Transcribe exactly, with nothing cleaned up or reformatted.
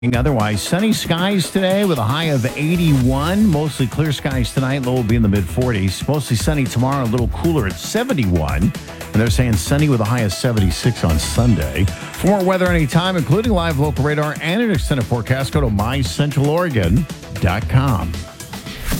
Otherwise, sunny skies today with a high of eighty-one. Mostly clear skies tonight. Low will be in the mid forties. Mostly sunny tomorrow, a little cooler at seventy-one. And they're saying sunny with a high of seventy-six on Sunday. For more weather anytime, including live local radar and an extended forecast, go to my central oregon dot com.